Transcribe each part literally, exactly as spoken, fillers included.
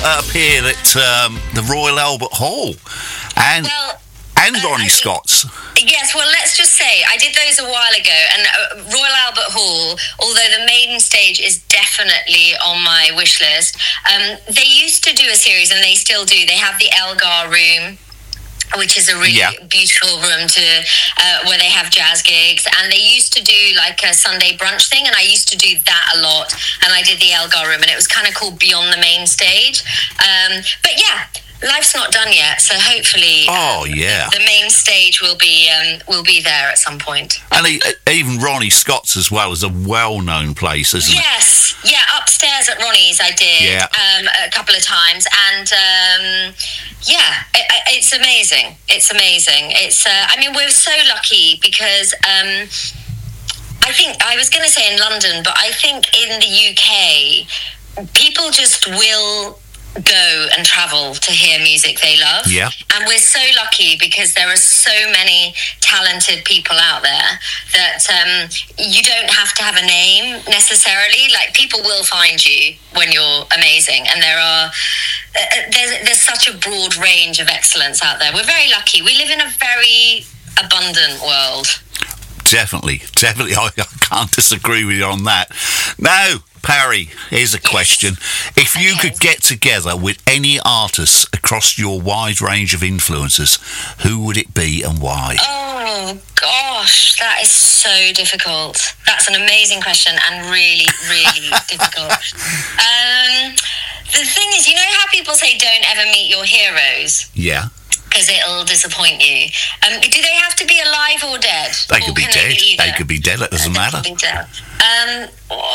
uh, appeared at um, the Royal Albert Hall, and Well, and uh, Ronnie I- Scott's. Yes, well, let's just say I did those a while ago, and uh, Royal Albert Hall, although the maiden stage is definitely on my wish list, um, they used to do a series, and they still do. They have the Elgar Room, which is a really Yeah. beautiful room to uh, where they have jazz gigs, and they used to do like a Sunday brunch thing, and I used to do that a lot, and I did the Elgar Room, and it was kind of called Beyond the Main Stage. Um, but yeah, life's not done yet, so hopefully Oh, um, yeah. the main stage will be um, will be there at some point. And he, even Ronnie Scott's as well is a well-known place, isn't it? Yes, yeah, upstairs at Ronnie's I did Yeah. um, a couple of times, and um, yeah, it, it's amazing. It's amazing. It's, uh, I mean, we're so lucky because um, I think, I was going to say in London, but I think in the U K, people just will go and travel to hear music they love. Yeah. And we're so lucky because there are so many talented people out there that um, you don't have to have a name necessarily. Like, people will find you when you're amazing. And there are, uh, there's, there's such a broad range of excellence out there. We're very lucky. We live in a very abundant world. Definitely, definitely. I, I can't disagree with you on that. Now, Parry, here's a question. If you Okay. could get together with any artists across your wide range of influences, who would it be and why? Oh, gosh, that is so difficult. That's an amazing question and really, really difficult. Um, the thing is, you know how people say don't ever meet your heroes Yeah, because it'll disappoint you? Um, do they have to be alive or dead? they Or could be can dead. be They either? could be dead. It doesn't They matter. could be dead. Um,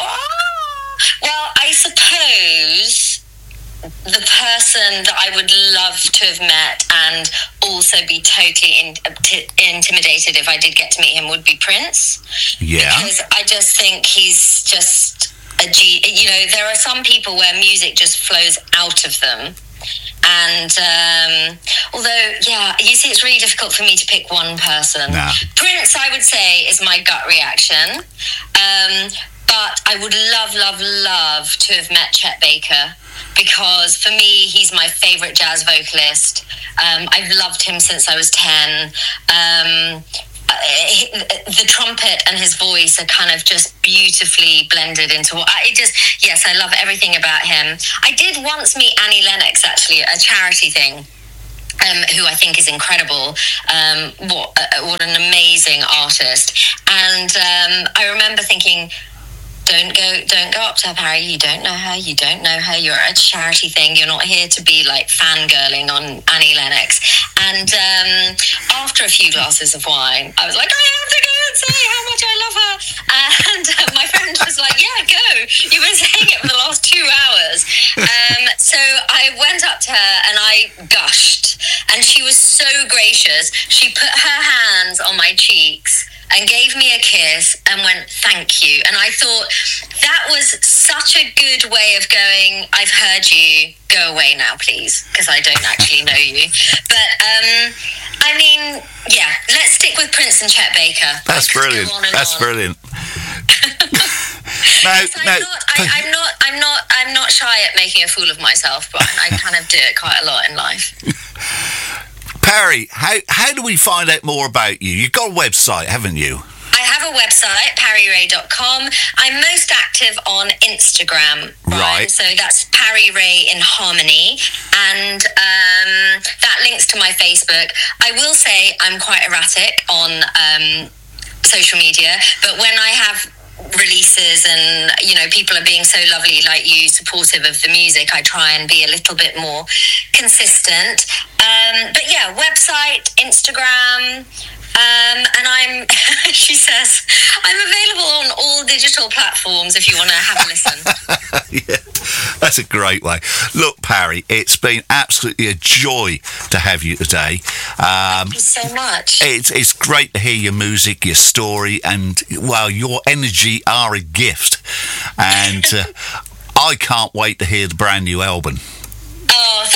well, I suppose the person that I would love to have met and also be totally in, t- intimidated if I did get to meet him would be Prince. Yeah, Because I just think he's just a G. You know, there are some people where music just flows out of them. And um, although, yeah, you see, it's really difficult for me to pick one person. Nah. Prince, I would say, is my gut reaction. Um, but I would love, love, love to have met Chet Baker, because for me, he's my favourite jazz vocalist. Um, I've loved him since I was ten. Um, uh, the trumpet and his voice are kind of just beautifully blended into what I just, yes, I love everything about him. I did once meet Annie Lennox, actually, at a charity thing. Um, who I think is incredible. Um, what uh, what an amazing artist. And um, I remember thinking, don't go don't go up to her, Parry. You don't know her. You don't know her. You're at a charity thing. You're not here to be like fangirling on Annie Lennox. And um, after a few glasses of wine, I was like, I have to go and say how much I love her. And uh, my friend was like, yeah, go. You've been saying it for the last two hours. Um, so I went up to her and I gushed. And she was so gracious. She put her hands on my cheeks and gave me a kiss and went, thank you. And I thought that was such a good way of going, I've heard you, go away now, please, because I don't actually know you. But, um, I mean, yeah, let's stick with Prince and Chet Baker. that's I could go brilliant. on and That's on. brilliant. No, Yes, I'm, no. not, I, I'm not. I'm not. I'm not shy at making a fool of myself, but I kind of do it quite a lot in life. Parry, how how do we find out more about you? You've got a website, haven't you? I have a website, parry ray dot com. I'm most active on Instagram, Brian. Right. So that's Parry Ray in Harmony, and um, that links to my Facebook. I will say I'm quite erratic on um, social media, but when I have releases and, you know, people are being so lovely like you, supportive of the music, I try and be a little bit more consistent. Um, but yeah, website, Instagram, um, and I'm, she says, I'm available on all digital platforms if you want to have a listen. Yeah, that's a great way. Look, Parry, it's been absolutely a joy to have you today. Um, Thank you so much. It's it's great to hear your music, your story, and, well, your energy are a gift. And uh, I can't wait to hear the brand new album. Oh, thank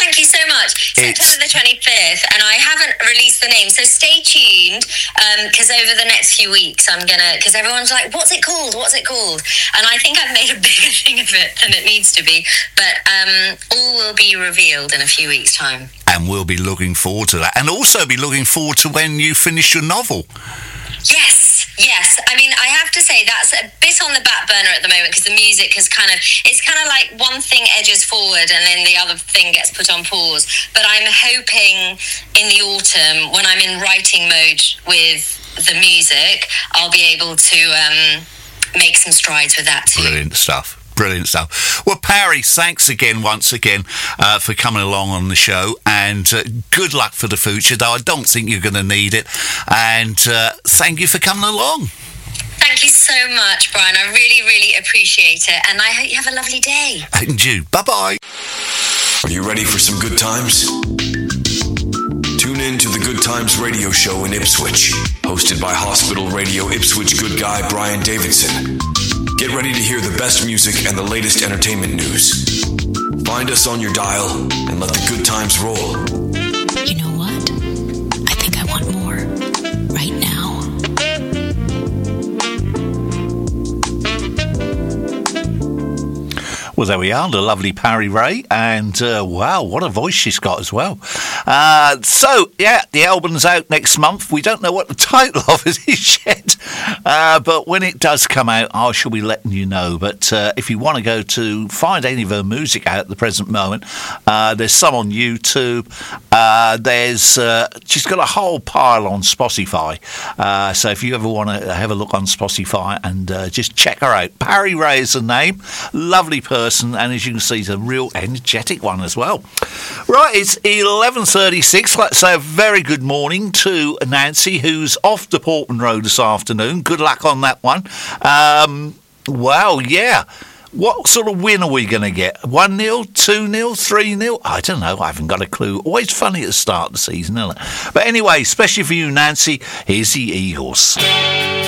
thank you so much. It's- September the twenty-fifth, and I haven't released the name, so stay tuned, because over the next few weeks I'm going to, because everyone's like, what's it called? What's it called? And I think I've made a bigger thing of it than it needs to be, but um, all will be revealed in a few weeks' time. And we'll be looking forward to that. And also be looking forward to when you finish your novel. Yes, yes. I mean, I have to say that's a bit on the back burner at the moment because the music has kind of, it's kind of like one thing edges forward and then the other thing gets put on pause. But I'm hoping in the autumn, when I'm in writing mode with the music, I'll be able to um, make some strides with that too. Brilliant stuff. Brilliant stuff. Well, Parry, thanks again, once again, uh, for coming along on the show, and uh, good luck for the future, though I don't think you're going to need it, and uh, thank you for coming along. Thank you so much, Brian. I really, really appreciate it, and I hope you have a lovely day. And you. Bye-bye. Are you ready for some good times? Tune in to the Good Times radio show in Ipswich, hosted by Hospital Radio Ipswich good guy Brian Davidson. Get ready to hear the best music and the latest entertainment news. Find us on your dial and let the good times roll. You know what? I think I want more right now. Well, there we are, the lovely Parry Ray, and uh, wow, what a voice she's got as well. Uh, so, yeah, the album's out next month. We don't know what the title of it is yet, uh, but when it does come out, I shall be letting you know. But uh, if you want to go to find any of her music out at the present moment, uh, there's some on YouTube. Uh, there's uh, she's got a whole pile on Spotify. Uh, so if you ever want to have a look on Spotify and uh, just check her out, Parry Ray is the name. Lovely person. And as you can see, he's a real energetic one as well. Right, it's eleven thirty-six. Let's say a very good morning to Nancy, who's off to Portman Road this afternoon. Good luck on that one. Um, wow, yeah. What sort of win are we going to get? one nil, two nil, three nil? I don't know. I haven't got a clue. Always funny at the start of the season, isn't it? But anyway, especially for you, Nancy, here's the Eagles.